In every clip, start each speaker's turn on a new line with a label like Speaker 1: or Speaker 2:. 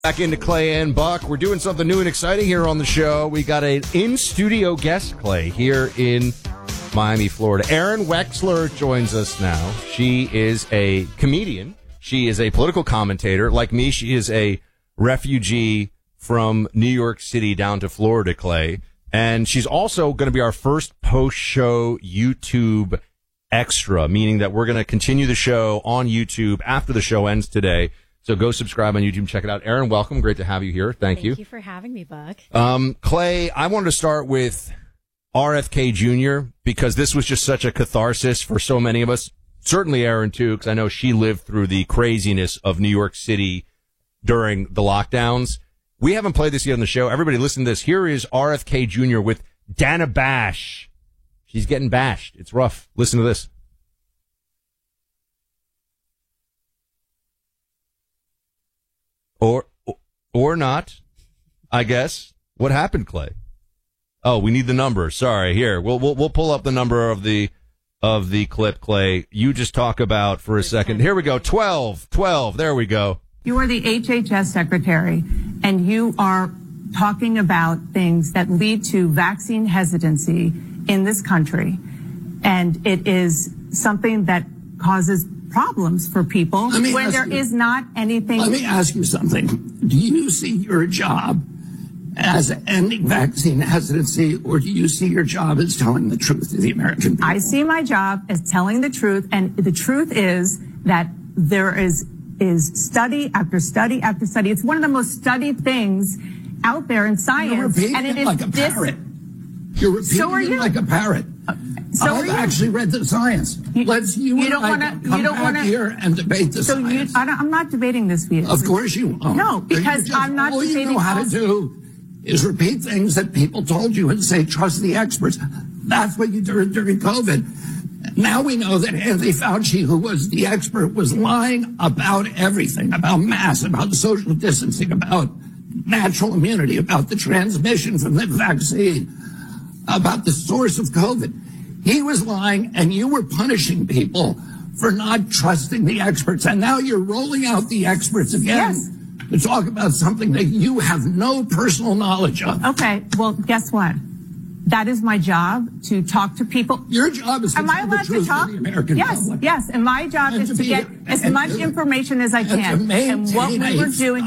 Speaker 1: Back into Clay and Buck. We're doing something new and exciting here on the show. We got an in-studio guest, Clay, here in Miami, Florida. Erin Wexler joins us now. She is a comedian. She is a political commentator. Like me, she is a refugee from New York City down to Florida, Clay. And she's also going to be our first post-show YouTube extra, meaning that we're going to continue the show on YouTube after the show ends today. So go subscribe on YouTube, check it out. Erin, welcome. Great to have you here. Thank you.
Speaker 2: Thank you for having me, Buck.
Speaker 1: Clay, I wanted to start with RFK Jr. because this was just such a catharsis for so many of us. Certainly Erin, too, because I know she lived through the craziness of New York City during the lockdowns. We haven't played this yet on the show. Everybody listen to this. Here is RFK Jr. with Dana Bash. She's getting bashed. It's rough. Listen to this. Or not, I guess. What happened, Clay? Oh, we need the number. Sorry. Here, we'll pull up the number of the clip, Clay. You just talk about for a second. Here we go. 12. There we go.
Speaker 3: You are the HHS secretary, and you are talking about things that lead to vaccine hesitancy in this country. And it is something that causes problems for people when there is not anything.
Speaker 4: Let me ask you something. Do you see your job as ending vaccine hesitancy, or do you see your job as telling the truth to the American people?
Speaker 3: I see my job as telling the truth, and the truth is that there is study after study after study. It's one of the most studied things out there in science.
Speaker 4: You're repeating
Speaker 3: and it is
Speaker 4: like a parrot. You're repeating it like a parrot. I've actually read the science. You don't want to come back here and debate the science.
Speaker 3: I'm not debating this with you.
Speaker 4: Of course you won't.
Speaker 3: No, because I'm not debating.
Speaker 4: All you know how to do is repeat things that people told you and say, trust the experts. That's what you did during COVID. Now we know that Anthony Fauci, who was the expert, was lying about everything, about masks, about social distancing, about natural immunity, about the transmission from the vaccine, about the source of COVID. He was lying, and you were punishing people for not trusting the experts. And now you're rolling out the experts again to talk about something that you have no personal knowledge of.
Speaker 3: Okay, well, guess what? That is my job, to talk to people.
Speaker 4: Your job is to tell the truth to the American public.
Speaker 3: Yes, and my job is to get as much information as I can. And what we were doing,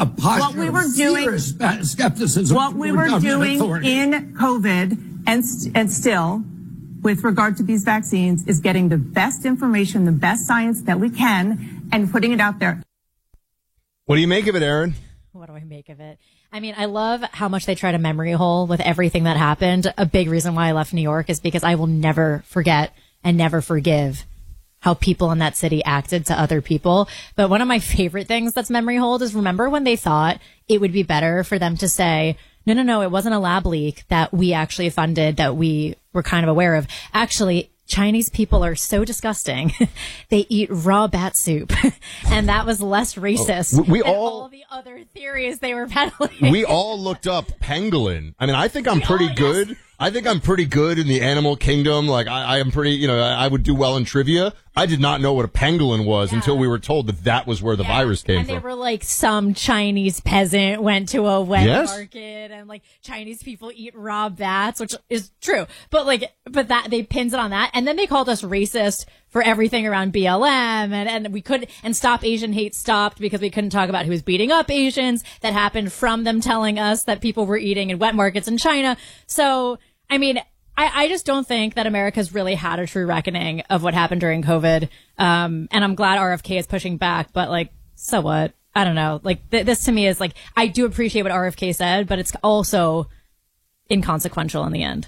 Speaker 4: skepticism,
Speaker 3: what we were doing in COVID and still, with regard to these vaccines, is getting the best information, the best science that we can, and putting it out there.
Speaker 1: What do you make of it, Erin?
Speaker 2: What do I make of it? I mean, I love how much they try to memory hole with everything that happened. A big reason why I left New York is because I will never forget and never forgive how people in that city acted to other people. But one of my favorite things that's memory hold is, remember when they thought it would be better for them to say, no, it wasn't a lab leak that we actually funded, that we were kind of aware of. Actually, Chinese people are so disgusting. They eat raw bat soup. And that was less racist than all the other theories they were peddling.
Speaker 1: We all looked up pangolin. I mean, I think I'm pretty good. I think I'm pretty good in the animal kingdom. Like, I am pretty, I would do well in trivia. I did not know what a pangolin was until we were told that was where the virus came from.
Speaker 2: And they were like, some Chinese peasant went to a wet market, and like Chinese people eat raw bats, which is true. But that they pins it on that. And then they called us racist for everything around BLM, and we couldn't, and Stop Asian Hate stopped because we couldn't talk about who was beating up Asians. That happened from them telling us that people were eating in wet markets in China. So, I mean, I just don't think that America's really had a true reckoning of what happened during COVID. And I'm glad RFK is pushing back, but like, so what? I don't know. Like, this to me is like, I do appreciate what RFK said, but it's also inconsequential in the end.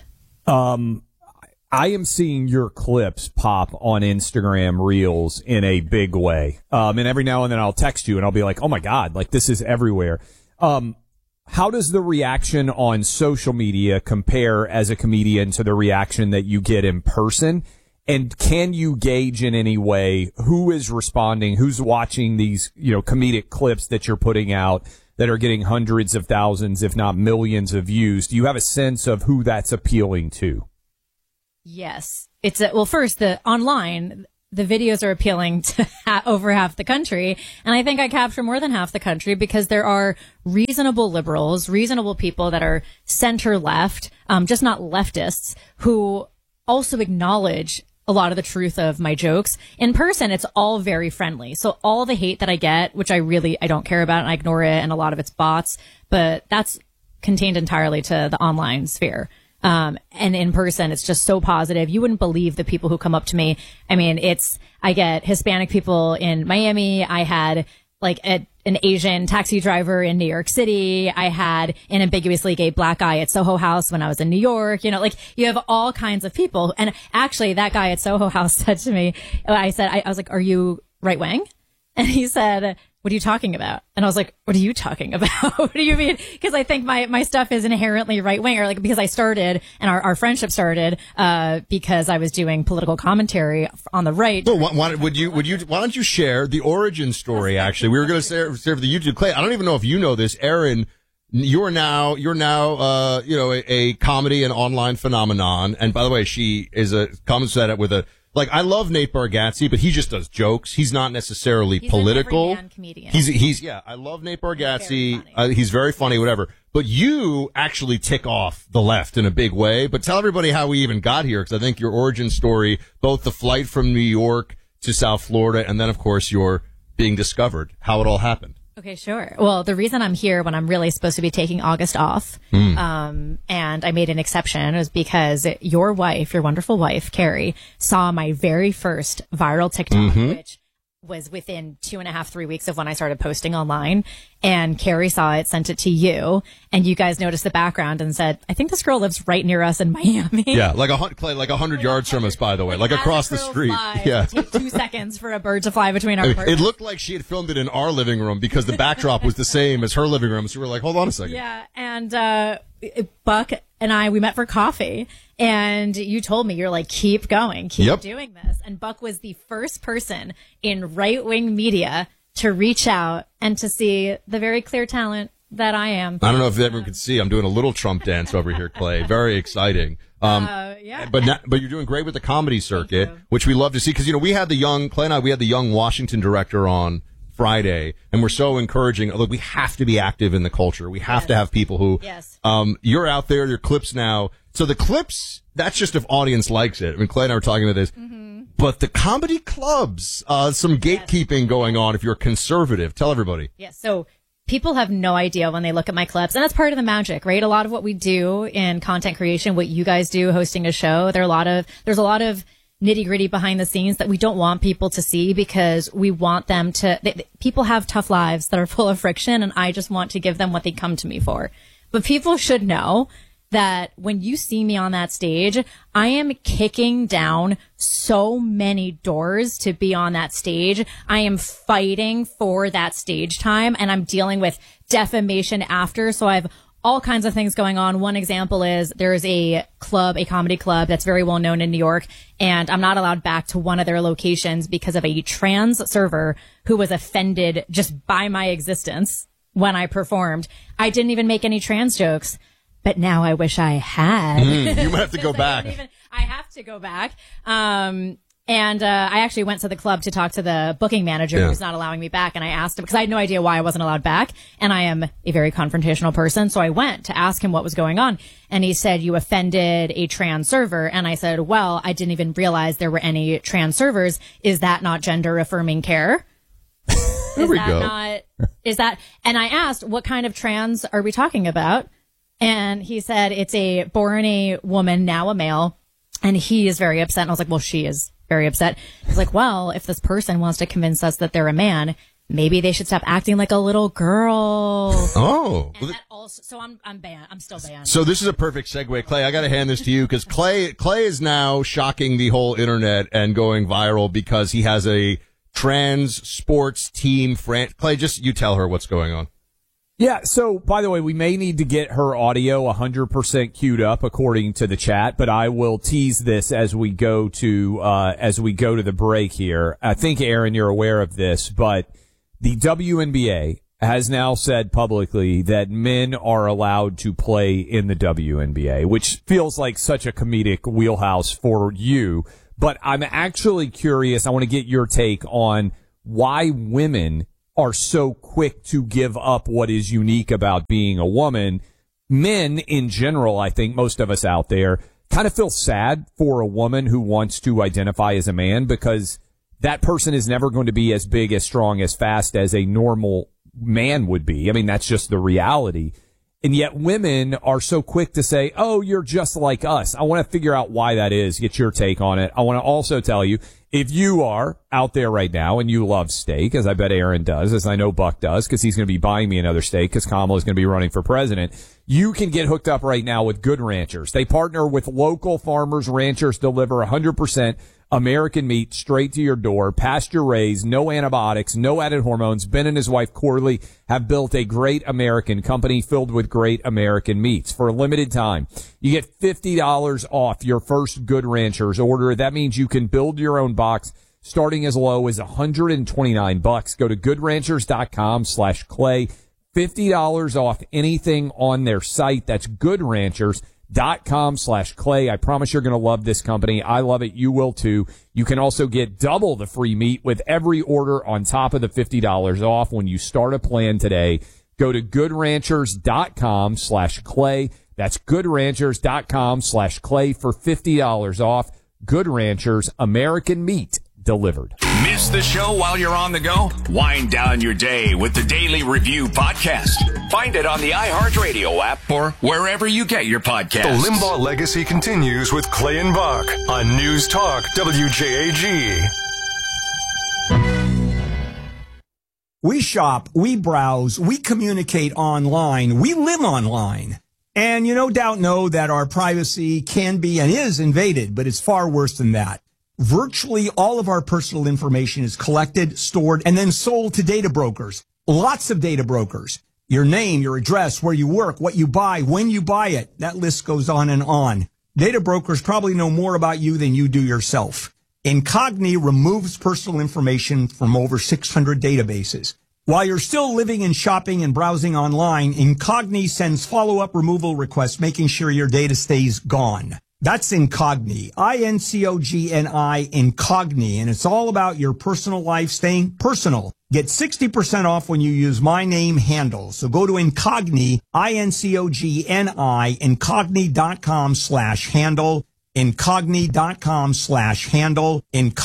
Speaker 5: I am seeing your clips pop on Instagram Reels in a big way. And every now and then I'll text you and I'll be like, oh my God, like this is everywhere. How does the reaction on social media compare as a comedian to the reaction that you get in person? And can you gauge in any way who is responding, who's watching these, comedic clips that you're putting out that are getting hundreds of thousands, if not millions of views? Do you have a sense of who that's appealing to?
Speaker 2: Yes. It's first, the online, the videos are appealing to over half the country. And I think I capture more than half the country because there are reasonable liberals, reasonable people that are center left, just not leftists, who also acknowledge a lot of the truth of my jokes. In person, it's all very friendly. So all the hate that I get, which I don't care about and I ignore it, and a lot of it's bots, but that's contained entirely to the online sphere. And in person, it's just so positive. You wouldn't believe the people who come up to me. I mean, I get Hispanic people in Miami. I had like an Asian taxi driver in New York City. I had an ambiguously gay black guy at Soho House when I was in New York. You know, like you have all kinds of people. And actually that guy at Soho House said to me, I was like, are you right wing? And he said, what are you talking about? And I was like, what are you talking about? What do you mean? Because I think my stuff is inherently right wing, or like because I started and our friendship started because I was doing political commentary on the right.
Speaker 1: Well, why don't you share the origin story? Actually, we were going to say for the YouTube. Clay, I don't even know if you know this, Aaron. You're now a comedy and online phenomenon. And by the way, she is comes at it with a. Like, I love Nate Bargatze, but he just does jokes. He's not necessarily political.
Speaker 2: He's an everyman comedian.
Speaker 1: I love Nate Bargatze. He's very funny, whatever. But you actually tick off the left in a big way. But tell everybody how we even got here, because I think your origin story, both the flight from New York to South Florida, and then, of course, your being discovered, how it all happened.
Speaker 2: Okay, sure. Well, the reason I'm here when I'm really supposed to be taking August off, and I made an exception, was because your wonderful wife, Carrie, saw my very first viral TikTok, which was within 2.5, 3 weeks of when I started posting online. And Carrie saw it, sent it to you, and you guys noticed the background and said, I think this girl lives right near us in Miami.
Speaker 1: Yeah, like 100 yards from us, by the way, like across the street.
Speaker 2: Yeah. It would take 2 seconds for a bird to fly between our apartments.
Speaker 1: It looked like she had filmed it in our living room because the backdrop was the same as her living room. So we were like, hold on a second.
Speaker 2: Yeah, and Buck and we met for coffee, and you told me, you're like, keep going, keep doing this. And Buck was the first person in right-wing media to reach out and to see the very clear talent that I am.
Speaker 1: I don't know if everyone can see. I'm doing a little Trump dance over here, Clay. Very exciting.
Speaker 2: Yeah.
Speaker 1: But you're doing great with the comedy circuit, which we love to see, because we had Clay and I had the young Washington director on Friday, and we're so encouraging. Look, we have to be active in the culture. We have to have people who, you're out there, your clips now. So the clips, that's just if audience likes it. I mean, Clay and I were talking about this, but the comedy clubs, some gatekeeping going on if you're conservative. Tell everybody.
Speaker 2: Yes. So people have no idea when they look at my clips, and that's part of the magic, right? A lot of what we do in content creation, what you guys do hosting a show, there's a lot of nitty-gritty behind the scenes that we don't want people to see, because we want them to people have tough lives that are full of friction, and I just want to give them what they come to me for. But people should know that when you see me on that stage, I am kicking down so many doors to be on that stage. I am fighting for that stage time, and I'm dealing with defamation after. So I have all kinds of things going on. One example is there's a comedy club that's very well known in New York, and I'm not allowed back to one of their locations because of a trans server who was offended just by my existence when I performed. I didn't even make any trans jokes, but now I wish I had.
Speaker 1: You might have to go back.
Speaker 2: I have to go back. And I actually went to the club to talk to the booking manager who's not allowing me back. And I asked him, because I had no idea why I wasn't allowed back. And I am a very confrontational person. So I went to ask him what was going on. And he said, you offended a trans server. And I said, well, I didn't even realize there were any trans servers. Is that not gender affirming care?
Speaker 1: There we go.
Speaker 2: And I asked, what kind of trans are we talking about? And he said, it's born a woman, now a male. And he is very upset. And I was like, well, she is very upset. He's like, well, if this person wants to convince us that they're a man, maybe they should stop acting like a little girl.
Speaker 1: Oh.
Speaker 2: And that also, so I'm banned. I'm still banned.
Speaker 1: So this is a perfect segue. Clay, I got to hand this to you, because Clay is now shocking the whole internet and going viral because he has a trans sports team friend. Clay, just you tell her what's going on.
Speaker 5: Yeah, so, by the way, we may need to get her audio 100% queued up according to the chat, but I will tease this as we go to the break here. I think, Aaron, you're aware of this, but the WNBA has now said publicly that men are allowed to play in the WNBA, which feels like such a comedic wheelhouse for you. But I'm actually curious. I want to get your take on why women are so quick to give up what is unique about being a woman. Men in general, I think most of us out there kind of feel sad for a woman who wants to identify as a man, because that person is never going to be as big, as strong, as fast as a normal man would be. I mean, that's just the reality. And yet women are so quick to say, oh, you're just like us. I want to figure out why that is, get your take on it. I want to also tell you, if you are out there right now and you love steak, as I bet Aaron does, as I know Buck does, because he's going to be buying me another steak because Kamala is going to be running for president, you can get hooked up right now with Good Ranchers. They partner with local farmers. Ranchers deliver 100% American meat straight to your door, pasture raised, no antibiotics, no added hormones. Ben and his wife Corley have built a great American company filled with great American meats. For a limited time, you get $50 off your first Good Ranchers order. That means you can build your own box starting as low as $129. Go to goodranchers.com/clay. $50 off anything on their site. That's goodranchers.com/clay. I promise you're going to love this company. I love it. You will too. You can also get double the free meat with every order on top of the $50 off when you start a plan today. Go to goodranchers.com/clay. That's goodranchers.com/clay for $50 off. Good Ranchers, American meat delivered.
Speaker 6: Miss the show while you're on the go? Wind down your day with the Daily Review podcast. Find it on the iHeartRadio app or wherever you get your podcasts.
Speaker 7: The Limbaugh legacy continues with Clay and Buck on News Talk WJAG.
Speaker 8: We shop, we browse, we communicate online, we live online. And you no doubt know that our privacy can be and is invaded, but it's far worse than that. Virtually all of our personal information is collected, stored, and then sold to data brokers. Lots of data brokers. Your name, your address, where you work, what you buy, when you buy it. That list goes on and on. Data brokers probably know more about you than you do yourself. Incogni removes personal information from over 600 databases. While you're still living and shopping and browsing online, Incogni sends follow-up removal requests, making sure your data stays gone. That's Incogni, I-N-C-O-G-N-I, Incogni, and it's all about your personal life staying personal. Get 60% off when you use my name handle. So go to Incogni, I-N-C-O-G-N-I, Incogni.com/handle, Incogni.com/handle,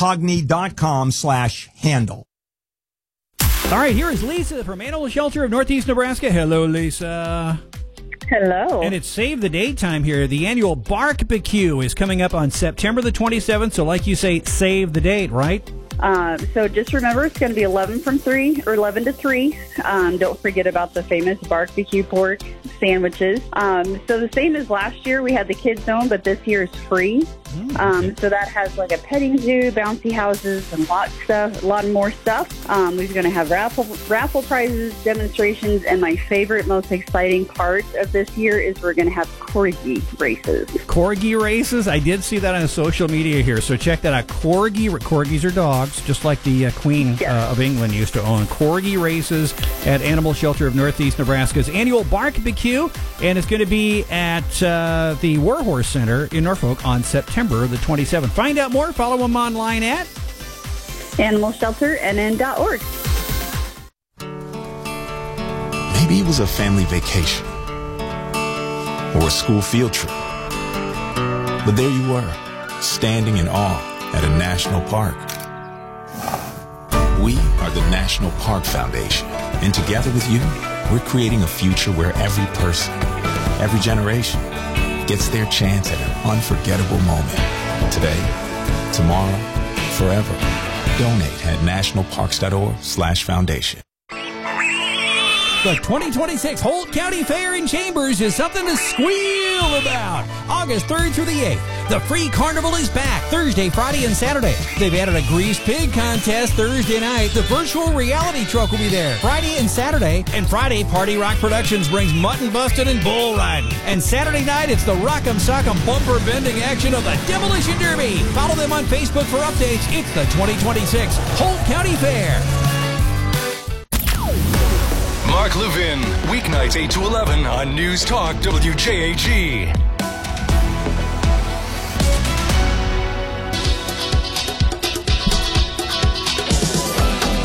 Speaker 8: Incogni.com/handle.
Speaker 9: All right, here is Lisa from Animal Shelter of Northeast Nebraska. Hello, Lisa.
Speaker 10: Hello.
Speaker 9: And it's Save the Date time here. The annual Barbecue is coming up on September the 27th. So like you say, save the date, right?
Speaker 10: So just remember, it's going to be 11 to 3. Don't forget about the famous barbecue pork sandwiches. So the same as last year, we had the kids zone, but this year is free. So that has like a petting zoo, bouncy houses, and a lot more stuff. We're going to have raffle prizes, demonstrations, and my favorite, most exciting part of this year is we're going to have corgi races.
Speaker 9: Corgi races? I did see that on social media here, so check that out. Corgis are dogs, just like the Queen of England used to own. Corgi races at Animal Shelter of Northeast Nebraska's annual Barbecue, and it's going to be at the Warhorse Center in Norfolk on September the 27th. Find out more. Follow them online at
Speaker 10: animalshelternn.org.
Speaker 11: Maybe it was a family vacation or a school field trip. But there you were, standing in awe at a national park. We are the National Park Foundation, and together with you, we're creating a future where every person, every generation, gets their chance at an unforgettable moment. Today, tomorrow, forever. Donate at nationalparks.org/foundation.
Speaker 9: The 2026 Holt County Fair in Chambers is something to squeal about. August 3rd through the 8th. The free carnival is back Thursday, Friday, and Saturday. They've added a greased pig contest Thursday night. The virtual reality truck will be there Friday and Saturday. And Friday, Party Rock Productions brings mutton busting and bull riding. And Saturday night, it's the Rock'em Sock'em bumper bending action of the Demolition Derby. Follow them on Facebook for updates. It's the 2026 Holt County Fair.
Speaker 7: Mark Levin, weeknights 8 to 11 on News Talk WJAG.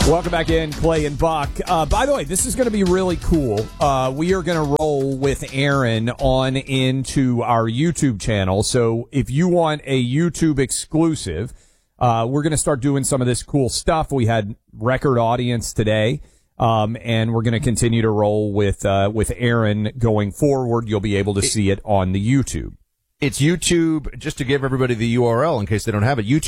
Speaker 5: Welcome back in, Clay and Buck. By the way, this is going to be really cool. We are going to roll with Aaron on into our YouTube channel. So if you want a YouTube exclusive, we're going to start doing some of this cool stuff. We had record audience today, and we're going to continue to roll with Aaron going forward. You'll be able to see it on the YouTube.
Speaker 1: It's YouTube, just to give everybody the URL in case they don't have it,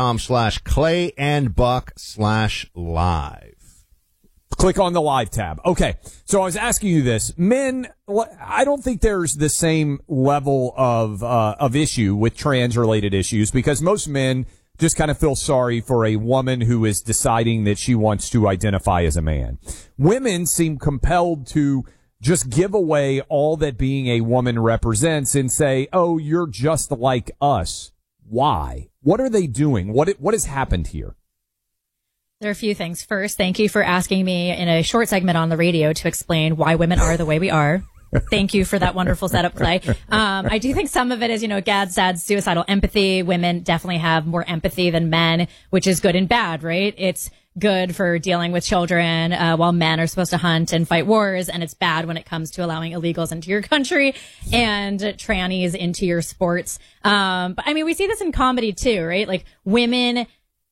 Speaker 1: youtube.com/clayandbuck/live.
Speaker 5: Click on the live tab. Okay. So I was asking you this. Men, I don't think there's the same level of issue with trans-related issues because most men just kind of feel sorry for a woman who is deciding that she wants to identify as a man. Women seem compelled to just give away all that being a woman represents and say, oh, you're just like us. Why? What are they doing? What has happened here?
Speaker 2: There are a few things. First, thank you for asking me in a short segment on the radio to explain why women are the way we are. Thank you for that wonderful setup, Clay. I do think some of it is, GAD, SAD, suicidal empathy. Women definitely have more empathy than men, which is good and bad, right? It's good for dealing with children, while men are supposed to hunt and fight wars. And it's bad when it comes to allowing illegals into your country and trannies into your sports. But I mean, we see this in comedy too, right? Like women,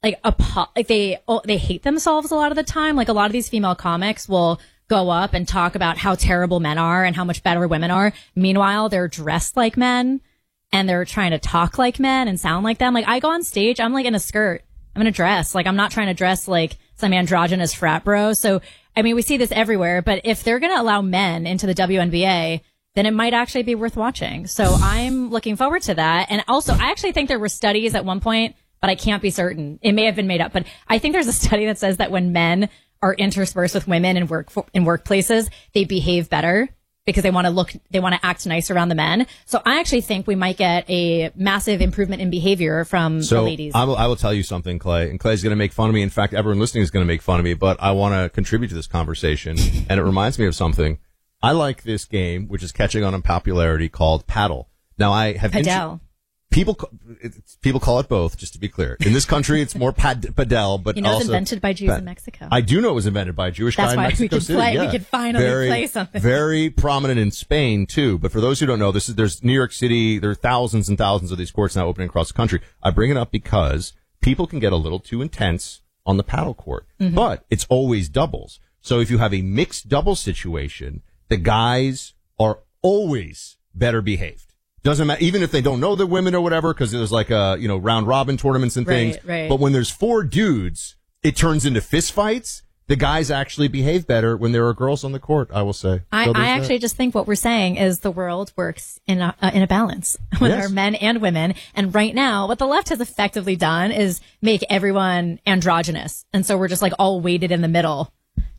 Speaker 2: they hate themselves a lot of the time. Like a lot of these female comics will go up and talk about how terrible men are and how much better women are. Meanwhile, they're dressed like men and they're trying to talk like men and sound like them. Like I go on stage, I'm like in a skirt. I'm in a dress. Like I'm not trying to dress like some androgynous frat bro. So, I mean, we see this everywhere, but if they're going to allow men into the WNBA, then it might actually be worth watching. So I'm looking forward to that. And also, I actually think there were studies at one point, but I can't be certain. It may have been made up, but I think there's a study that says that when men are interspersed with women in workplaces, they behave better because they want to act nice around the men. So I actually think we might get a massive improvement in behavior from the ladies.
Speaker 1: I will tell you something, Clay, and Clay's going to make fun of me. In fact, everyone listening is going to make fun of me, but I want to contribute to this conversation, and it reminds me of something. I like this game, which is catching on in popularity, called Paddle. Now, I have
Speaker 2: Padel.
Speaker 1: People call it both, just to be clear. In this country, it's more padel, but
Speaker 2: it was invented by Jews in Mexico.
Speaker 1: I do know it was invented by a Jewish guy in Mexico City.
Speaker 2: That's why we could finally play something.
Speaker 1: Very prominent in Spain, too. But for those who don't know, there's New York City. There are thousands and thousands of these courts now opening across the country. I bring it up because people can get a little too intense on the paddle court. Mm-hmm. But it's always doubles. So if you have a mixed double situation, the guys are always better behaved. Doesn't matter, even if they don't know the women or whatever, because there's like round robin tournaments and things.
Speaker 2: Right.
Speaker 1: But when there's four dudes, it turns into fist fights. The guys actually behave better when there are girls on the court, I will say.
Speaker 2: I actually just think what we're saying is the world works in a balance when there are men and women. And right now, what the left has effectively done is make everyone androgynous. And so we're just like all weighted in the middle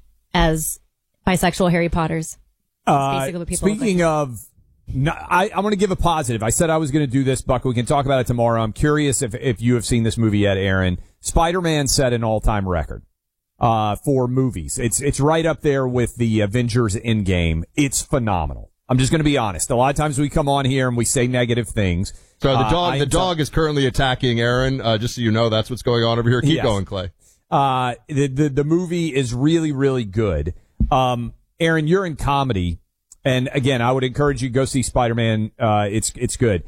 Speaker 2: as bisexual Harry Potters. Basically what people
Speaker 5: speaking of, no, I'm going to give a positive. I said I was going to do this, Buck. We can talk about it tomorrow. I'm curious if you have seen this movie yet, Aaron. Spider-Man set an all-time record for movies. It's right up there with the Avengers Endgame. It's phenomenal. I'm just going to be honest. A lot of times we come on here and we say negative things.
Speaker 1: So the dog is currently attacking Aaron. Just so you know, that's what's going on over here. Keep going, Clay.
Speaker 5: The movie is really, really good. Aaron, you're in comedy. And again, I would encourage you to go see Spider-Man. It's good.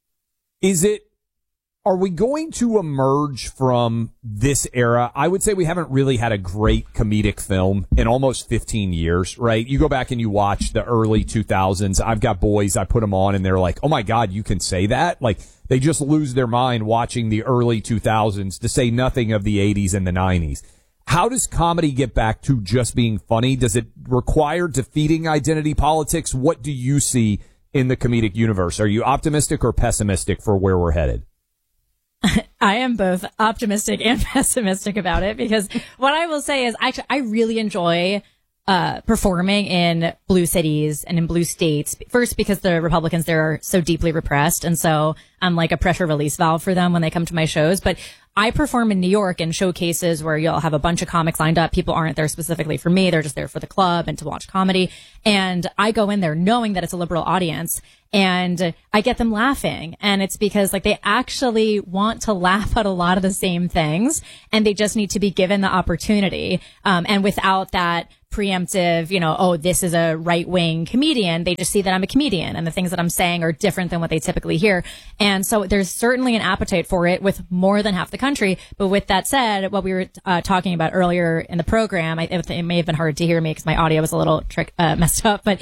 Speaker 5: Are we going to emerge from this era? I would say we haven't really had a great comedic film in almost 15 years, right? You go back and you watch the early 2000s. I've got boys, I put them on and they're like, oh my God, you can say that? Like they just lose their mind watching the early 2000s, to say nothing of the 80s and the 90s. How does comedy get back to just being funny? Does it require defeating identity politics? What do you see in the comedic universe? Are you optimistic or pessimistic for where we're headed?
Speaker 2: I am both optimistic and pessimistic about it, because what I will say is I really enjoy performing in blue cities and in blue states. First, because the Republicans there are so deeply repressed, and so I'm like a pressure release valve for them when they come to my shows. But I perform in New York in showcases where you'll have a bunch of comics lined up. People aren't there specifically for me. They're just there for the club and to watch comedy. And I go in there knowing that it's a liberal audience, and I get them laughing. And it's because like they actually want to laugh at a lot of the same things, and they just need to be given the opportunity. And without that preemptive, oh, this is a right-wing comedian. They just see that I'm a comedian and the things that I'm saying are different than what they typically hear. And so there's certainly an appetite for it with more than half the country. But with that said, what we were talking about earlier in the program, it may have been hard to hear me because my audio was a little messed up. But,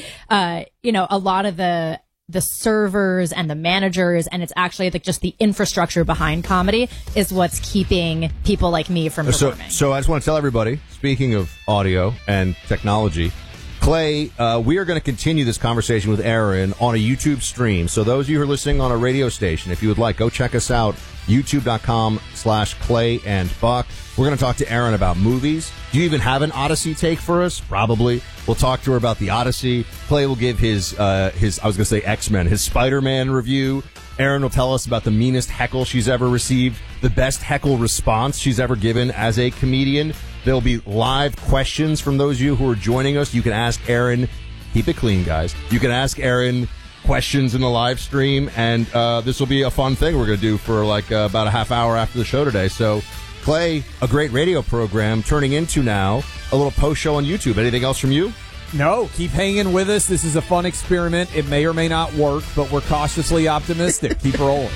Speaker 2: a lot of the servers and the managers, and it's actually just the infrastructure behind comedy is what's keeping people like me from performing.
Speaker 1: So I just want to tell everybody, speaking of audio and technology, Clay, we are going to continue this conversation with Aaron on a YouTube stream. So those of you who are listening on a radio station, if you would like, go check us out, youtube.com/Clay and Buck. We're going to talk to Aaron about movies. Do you even have an Odyssey take for us? Probably. We'll talk to her about the Odyssey. Clay will give his I was going to say X-Men, his Spider-Man review. Aaron will tell us about the meanest heckle she's ever received, the best heckle response she's ever given as a comedian. There'll be live questions from those of you who are joining us. You can ask Aaron, keep it clean, guys. You can ask Aaron questions in the live stream, and this will be a fun thing we're going to do for about a half hour after the show today. So, Clay, a great radio program turning into now a little post show on YouTube. Anything else from you?
Speaker 5: No, keep hanging with us. This is a fun experiment. It may or may not work, but we're cautiously optimistic. Keep rolling.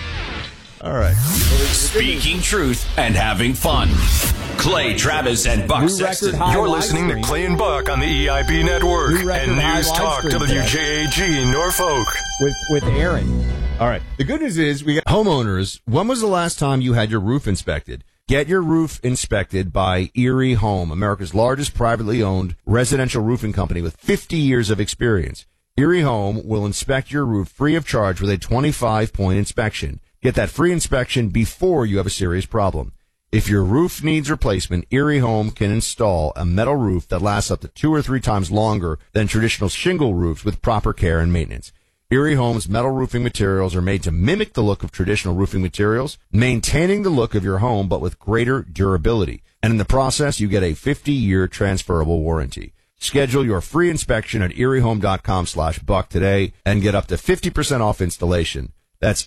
Speaker 1: All right.
Speaker 6: Speaking truth and having fun. Clay, Travis, and Buck Sexton.
Speaker 7: You're listening to Clay and Buck on the EIB Network and News Talk WJAG Norfolk.
Speaker 5: With Aaron.
Speaker 1: All right. The good news is we got homeowners. When was the last time you had your roof inspected? Get your roof inspected by Erie Home, America's largest privately owned residential roofing company with 50 years of experience. Erie Home will inspect your roof free of charge with a 25-point inspection. Get that free inspection before you have a serious problem. If your roof needs replacement, Erie Home can install a metal roof that lasts up to 2 or 3 times longer than traditional shingle roofs with proper care and maintenance. Erie Home's metal roofing materials are made to mimic the look of traditional roofing materials, maintaining the look of your home but with greater durability. And in the process, you get a 50-year transferable warranty. Schedule your free inspection at eriehome.com/buck today and get up to 50% off installation. That's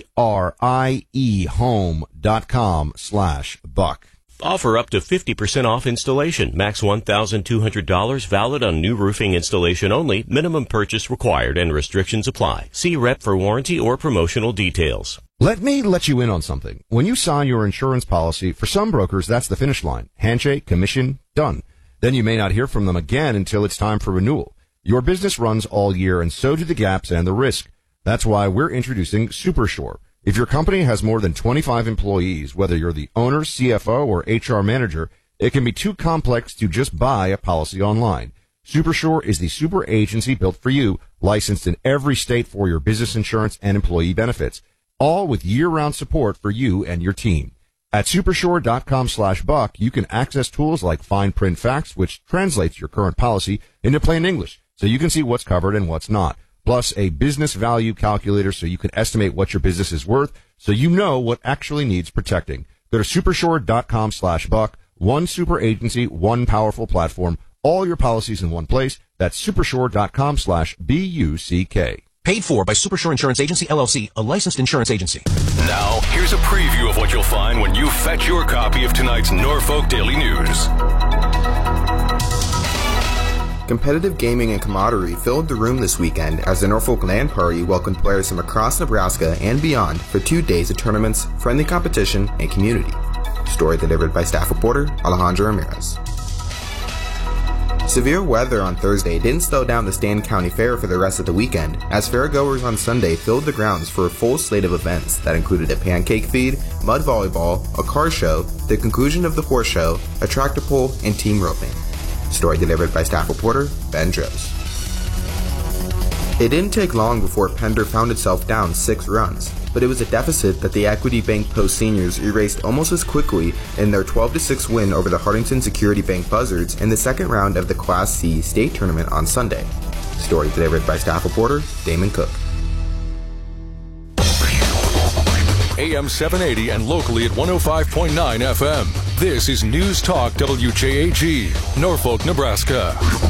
Speaker 1: eriehome.com/buck.
Speaker 12: Offer up to 50% off installation. Max $1,200. Valid on new roofing installation only. Minimum purchase required and restrictions apply. See rep for warranty or promotional details.
Speaker 1: Let me let you in on something. When you sign your insurance policy, for some brokers, that's the finish line. Handshake, commission, done. Then you may not hear from them again until it's time for renewal. Your business runs all year, and so do the gaps and the risk. That's why we're introducing SuperSure. If your company has more than 25 employees, whether you're the owner, CFO, or HR manager, it can be too complex to just buy a policy online. SuperSure is the super agency built for you, licensed in every state for your business insurance and employee benefits, all with year-round support for you and your team. At supersure.com/buck, you can access tools like fine print facts, which translates your current policy into plain English, so you can see what's covered and what's not. Plus a business value calculator so you can estimate what your business is worth so you know what actually needs protecting. Go to supersure.com/buck. One super agency, one powerful platform, all your policies in one place. That's supersure.com/BUCK.
Speaker 13: Paid for by Supersure Insurance Agency, LLC, a licensed insurance agency.
Speaker 7: Now, here's a preview of what you'll find when you fetch your copy of tonight's Norfolk Daily News.
Speaker 14: Competitive gaming and camaraderie filled the room this weekend as the Norfolk LAN Party welcomed players from across Nebraska and beyond for 2 days of tournaments, friendly competition, and community. Story delivered by staff reporter Alejandro Ramirez. Severe weather on Thursday didn't slow down the Stanton County Fair for the rest of the weekend, as fairgoers on Sunday filled the grounds for a full slate of events that included a pancake feed, mud volleyball, a car show, the conclusion of the horse show, a tractor pull, and team roping. Story delivered by staff reporter Ben Droz. It didn't take long before Pender found itself down 6 runs, but it was a deficit that the Equity Bank Post Seniors erased almost as quickly in their 12-6 win over the Hartington Security Bank Buzzards in the second round of the Class C state tournament on Sunday. Story delivered by staff reporter Damon Cook.
Speaker 7: AM 780 and locally at 105.9 FM. This is News Talk WJAG, Norfolk, Nebraska.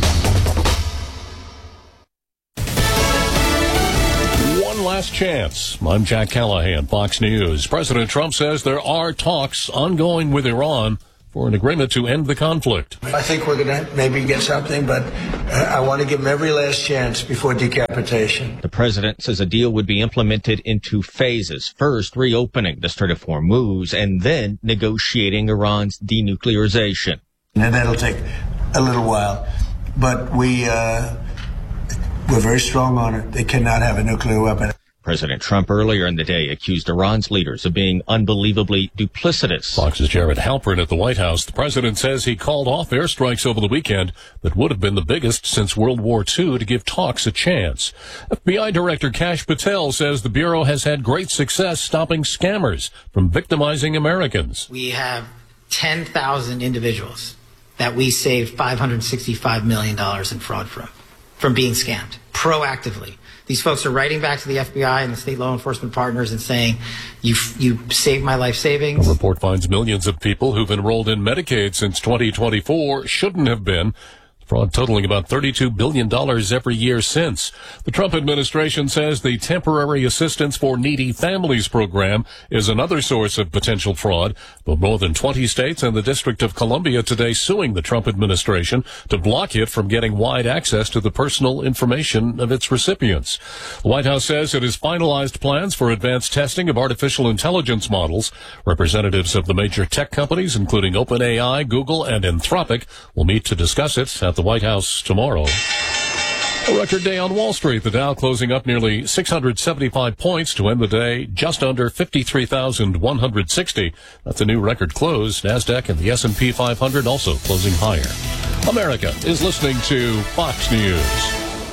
Speaker 15: One last chance. I'm Jack Callahan, Fox News. President Trump says there are talks ongoing with Iran for an agreement to end the conflict.
Speaker 16: I think we're going to maybe get something, but I want to give them every last chance before decapitation.
Speaker 17: The president says a deal would be implemented in 2 phases. First, reopening the Strait of Hormuz, and then negotiating Iran's denuclearization.
Speaker 16: And that'll take a little while, but we're very strong on it. They cannot have a nuclear weapon.
Speaker 17: President Trump earlier in the day accused Iran's leaders of being unbelievably duplicitous.
Speaker 15: Fox's Jared Halpern at the White House. The president says he called off airstrikes over the weekend that would have been the biggest since World War II to give talks a chance. FBI Director Kash Patel says the Bureau has had great success stopping scammers from victimizing Americans.
Speaker 18: We have 10,000 individuals that we saved $565 million in fraud from being scammed proactively. These folks are writing back to the FBI and the state law enforcement partners and saying, you saved my life savings.
Speaker 15: The report finds millions of people who've enrolled in Medicaid since 2024 shouldn't have been. Fraud totaling about $32 billion every year since. The Trump administration says the Temporary Assistance for Needy Families program is another source of potential fraud, but more than 20 states and the District of Columbia today suing the Trump administration to block it from getting wide access to the personal information of its recipients. The White House says it has finalized plans for advanced testing of artificial intelligence models. Representatives of the major tech companies, including OpenAI, Google, and Anthropic, will meet to discuss it at the White House tomorrow. A record day on Wall Street. The Dow closing up nearly 675 points to end the day just under 53,160. That's a new record close. NASDAQ and the S&P 500 also closing higher. America is listening to Fox News.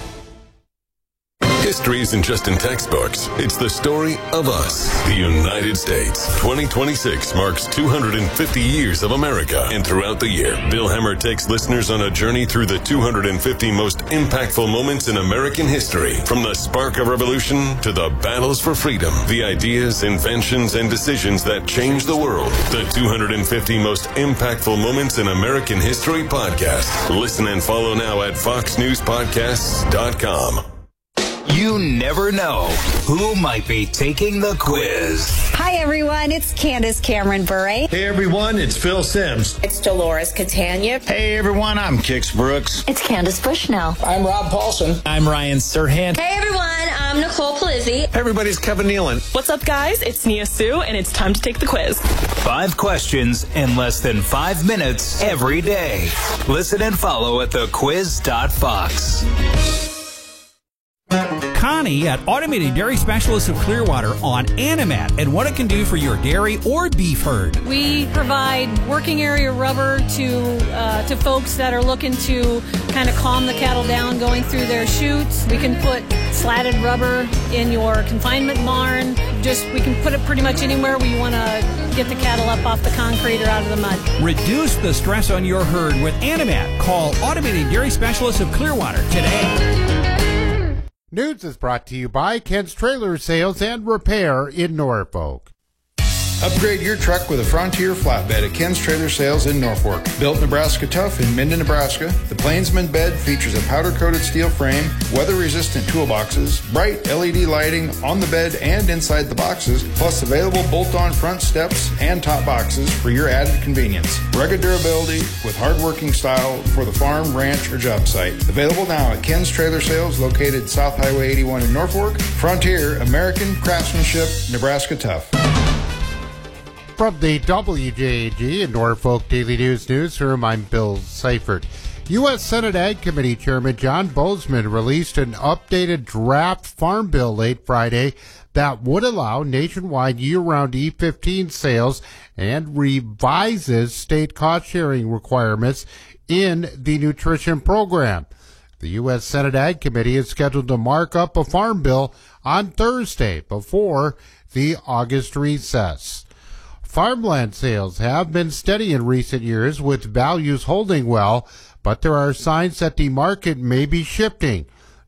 Speaker 7: History isn't just in textbooks. It's the story of us, the United States. 2026 marks 250 years of America. And throughout the year, Bill Hemmer takes listeners on a journey through the 250 most impactful moments in American history. From the spark of revolution to the battles for freedom, the ideas, inventions, and decisions that changed the world. The 250 most impactful moments in American history podcast. Listen and follow now at foxnewspodcasts.com.
Speaker 19: You never know who might be taking the quiz.
Speaker 20: Hi, everyone. It's Candace Cameron Bure.
Speaker 21: Hey, everyone. It's Phil Sims.
Speaker 20: It's Dolores Catania.
Speaker 21: Hey, everyone. I'm Kix Brooks.
Speaker 20: It's Candace Bushnell.
Speaker 21: I'm Rob Paulson.
Speaker 22: I'm Ryan Serhant.
Speaker 23: Hey, everyone. I'm Nicole Palizzi.
Speaker 21: Hey, everybody. It's Kevin Nealon.
Speaker 24: What's up, guys? It's Nia Sue, and it's time to take the quiz.
Speaker 19: 5 questions in less than 5 minutes every day. Listen and follow at thequiz.fox.
Speaker 9: Connie at Automated Dairy Specialists of Clearwater on Animat and what it can do for your dairy or beef herd.
Speaker 25: We provide working area rubber to folks that are looking to kind of calm the cattle down going through their chutes. We can put slatted rubber in your confinement barn. We can put it pretty much anywhere where you want to get the cattle up off the concrete or out of the mud.
Speaker 9: Reduce the stress on your herd with Animat. Call Automated Dairy Specialists of Clearwater today.
Speaker 26: News is brought to you by Ken's Trailer Sales and Repair in Norfolk.
Speaker 27: Upgrade your truck with a Frontier flatbed at Ken's Trailer Sales in Norfolk. Built Nebraska tough in Minden, Nebraska, the Plainsman bed features a powder-coated steel frame, weather-resistant toolboxes, bright LED lighting on the bed and inside the boxes, plus available bolt-on front steps and top boxes for your added convenience. Rugged durability with hard-working style for the farm, ranch, or job site. Available now at Ken's Trailer Sales, located South Highway 81 in Norfolk. Frontier, American craftsmanship, Nebraska tough.
Speaker 26: From the WJAG and Norfolk Daily News Newsroom, I'm Bill Seifert. U.S. Senate Ag Committee Chairman John Boozman released an updated draft farm bill late Friday that would allow nationwide year-round E15 sales and revises state cost-sharing requirements in the nutrition program. The U.S. Senate Ag Committee is scheduled to mark up a farm bill on Thursday before the August recess. Farmland sales have been steady in recent years, with values holding well, but there are signs that the market may be shifting.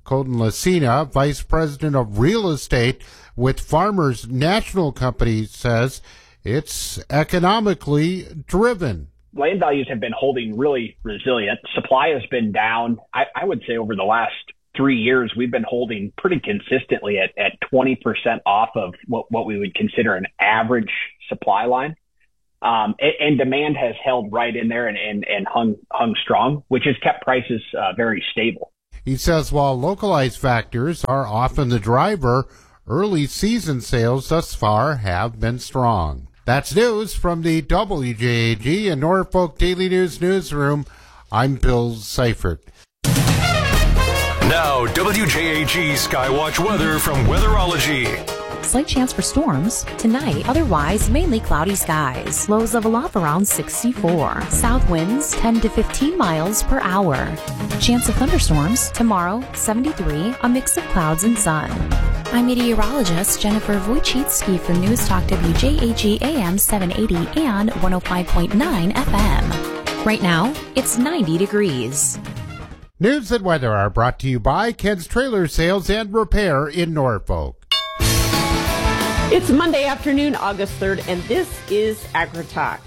Speaker 26: Colton Lucina, Vice President of Real Estate with Farmers National Company, says it's economically driven.
Speaker 2: Land values have been holding really resilient. Supply has been down. I would say over the last 3 years, we've been holding pretty consistently at 20% off of what we would consider an average supply line. And demand has held right in there and hung strong, which has kept prices very stable.
Speaker 26: He says while localized factors are often the driver, early season sales thus far have been strong. That's news from the WJAG and Norfolk Daily News newsroom. I'm Bill Seifert.
Speaker 19: Now, WJAG Skywatch weather from Weatherology.
Speaker 3: Slight chance for storms tonight, otherwise mainly cloudy skies. Lows level off around 64. South winds 10 to 15 miles per hour. Chance of thunderstorms tomorrow, 73, a mix of clouds and sun. I'm meteorologist Jennifer Wojcicki for News Talk WJAG AM 780 and 105.9 FM. Right now, it's 90 degrees.
Speaker 26: News and weather are brought to you by Ken's Trailer Sales and Repair in Norfolk.
Speaker 4: It's Monday afternoon, August 3rd, and this is AgriTalk.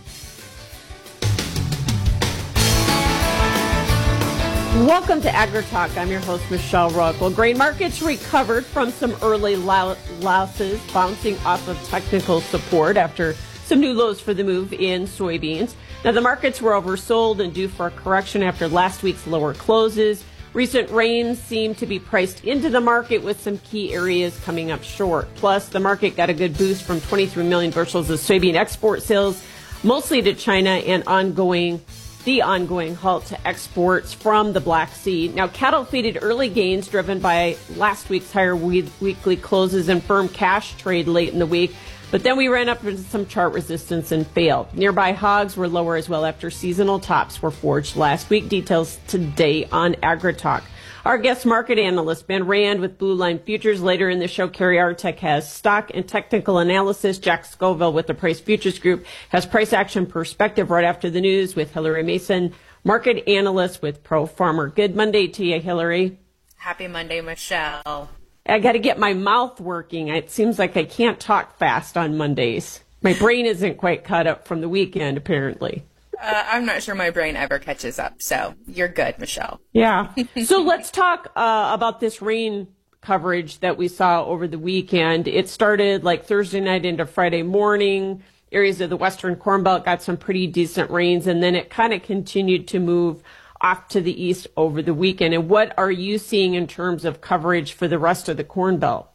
Speaker 4: Welcome to AgriTalk. I'm your host, Michelle Rook. Well, grain markets recovered from some early losses, bouncing off of technical support after some new lows for the move in soybeans. Now, the markets were oversold and due for a correction after last week's lower closes. Recent rains seem to be priced into the market with some key areas coming up short. Plus, the market got a good boost from 23 million bushels of soybean export sales, mostly to China, and the ongoing halt to exports from the Black Sea. Now, cattle faded early gains driven by last week's higher weekly closes and firm cash trade late in the week. But then we ran up into some chart resistance and failed. Nearby hogs were lower as well after seasonal tops were forged last week. Details today on AgriTalk. Our guest market analyst, Ben Rand with Blue Line Futures. Later in the show, Carrie Artek has stock and technical analysis. Jack Scoville with the Price Futures Group has price action perspective right after the news with Hillary Mason, market analyst with Pro Farmer. Good Monday to you, Hillary.
Speaker 8: Happy Monday, Michelle.
Speaker 4: I got to get my mouth working. It seems like I can't talk fast on Mondays. My brain isn't quite caught up from the weekend, apparently.
Speaker 8: I'm not sure my brain ever catches up, so you're good, Michelle.
Speaker 4: Yeah. So let's talk about this rain coverage that we saw over the weekend. It started like Thursday night into Friday morning. Areas of the Western Corn Belt got some pretty decent rains, and then it kind of continued to move off to the east over the weekend. And what are you seeing in terms of coverage for the rest of the Corn Belt?